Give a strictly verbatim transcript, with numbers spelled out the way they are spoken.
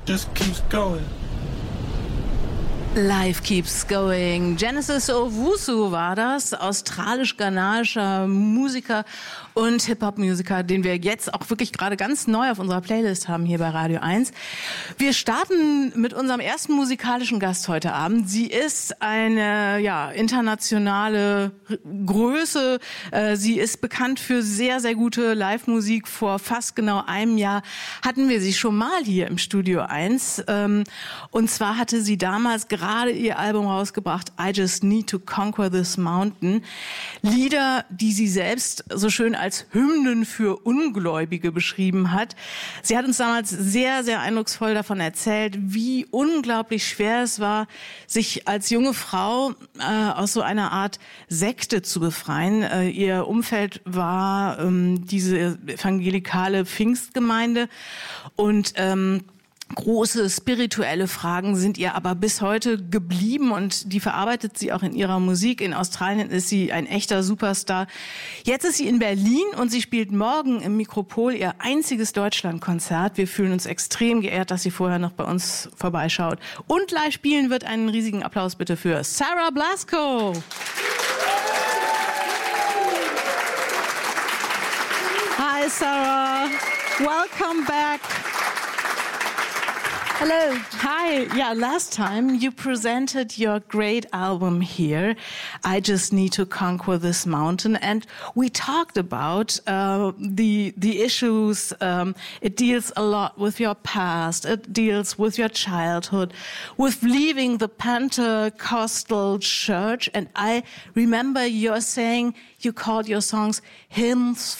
just keeps going. Life keeps going. Genesis Owusu war das, australisch-ghanaischer Musiker und Hip-Hop-Musiker, den wir jetzt auch wirklich gerade ganz neu auf unserer Playlist haben hier bei Radio eins. Wir starten mit unserem ersten musikalischen Gast heute Abend. Sie ist eine ja, internationale Größe. Sie ist bekannt für sehr, sehr gute Live-Musik. Vor fast genau einem Jahr hatten wir sie schon mal hier im Studio eins. Und zwar hatte sie damals gerade gerade ihr Album rausgebracht, I Just Need to Conquer This Mountain. Lieder, die sie selbst so schön als Hymnen für Ungläubige beschrieben hat. Sie hat uns damals sehr, sehr eindrucksvoll davon erzählt, wie unglaublich schwer es war, sich als junge Frau äh, aus so einer Art Sekte zu befreien. Äh, ihr Umfeld war ähm, diese evangelikale Pfingstgemeinde und ähm, große spirituelle Fragen sind ihr aber bis heute geblieben und die verarbeitet sie auch in ihrer Musik. In Australien ist sie ein echter Superstar. Jetzt ist sie in Berlin und sie spielt morgen im Mikropol ihr einziges Deutschlandkonzert. Wir fühlen uns extrem geehrt, dass sie vorher noch bei uns vorbeischaut. Und live spielen wird. Einen riesigen Applaus bitte für Sarah Blasko. Hi Sarah, welcome back. Hello. Hi. Yeah, last time you presented your great album here, I Just Need to Conquer This Mountain, and we talked about uh, the the issues. Um, it deals a lot with your past. It deals with your childhood, with leaving the Pentecostal church. And I remember you're saying you called your songs hymns